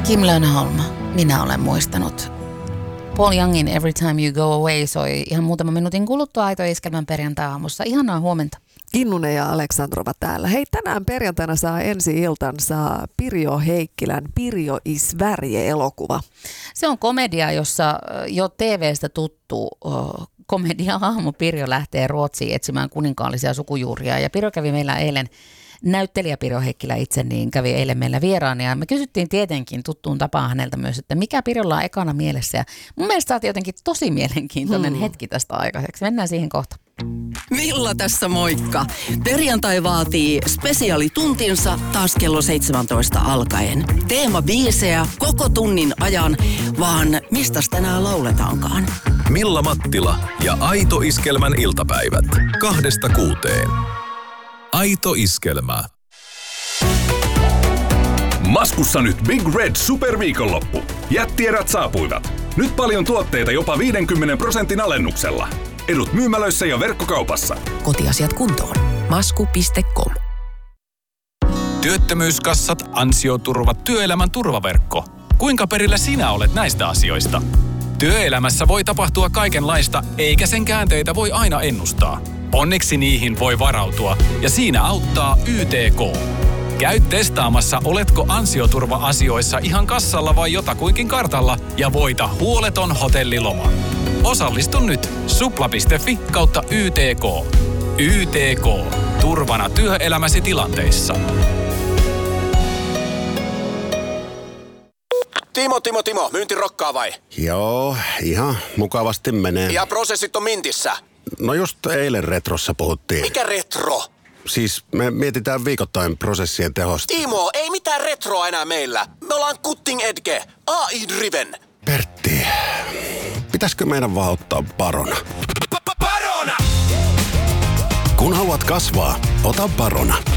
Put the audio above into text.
Kim Lönnholm, minä olen muistanut. Paul Youngin Every Time You Go Away soi ihan muutaman minuutin kuluttua Aito Iskelmän perjantai-aamussa. Ihanaa huomenta. Kinnunen ja Aleksandrova täällä. Hei, tänään perjantaina saa ensi-iltansa Pirjo Heikkilän Pirjo is Värje-elokuva. Se on komedia, jossa jo TV:stä tuttu komedia-hahmo Pirjo lähtee Ruotsiin etsimään kuninkaallisia sukujuuria. Ja Pirjo kävi meillä eilen, näyttelijä Pirjo Heikkilä itse, niin kävi eilen meillä vieraana. Ja me kysyttiin tietenkin tuttuun tapaan häneltä myös, että mikä Pirjolla on ekana mielessä. Ja mun mielestä saatiin jotenkin tosi mielenkiintoinen hetki tästä aikaiseksi. Mennään siihen kohta. Milla tässä moikka. Perjantai vaatii spesiaalituntinsa taas kello 17 alkaen. Teemabiisejä koko tunnin ajan, vaan mistäs tänään lauletaankaan? Milla Mattila ja Aito Iskelmän iltapäivät. 2–6. Aito Iskelmä. Maskussa nyt Big Red Superviikonloppu. Jättierät saapuivat. Nyt paljon tuotteita jopa 50% alennuksella. Edut myymälöissä ja verkkokaupassa. Kotiasiat kuntoon. Masku.com. Työttömyyskassat, ansioturvat, työelämän turvaverkko. Kuinka perillä sinä olet näistä asioista? Työelämässä voi tapahtua kaikenlaista, eikä sen käänteitä voi aina ennustaa. Onneksi niihin voi varautua, ja siinä auttaa YTK. Käy testaamassa, oletko ansioturva-asioissa ihan kassalla vai jotakuinkin kartalla, ja voita huoleton hotelliloma. Osallistu nyt supla.fi/YTK. YTK. Turvana työelämäsi tilanteissa. Timo, myynti rokkaa vai? Joo, ihan mukavasti menee. Ja prosessit on mintissä? No just eilen retrossa puhuttiin. Mikä retro? Siis me mietitään viikoittain prosessien tehosta. Timo, ei mitään retroa enää meillä. Me ollaan cutting edge, AI-driven. Pertti, pitäisikö meidän vaan ottaa Barona? Barona! Kun haluat kasvaa, ota Barona.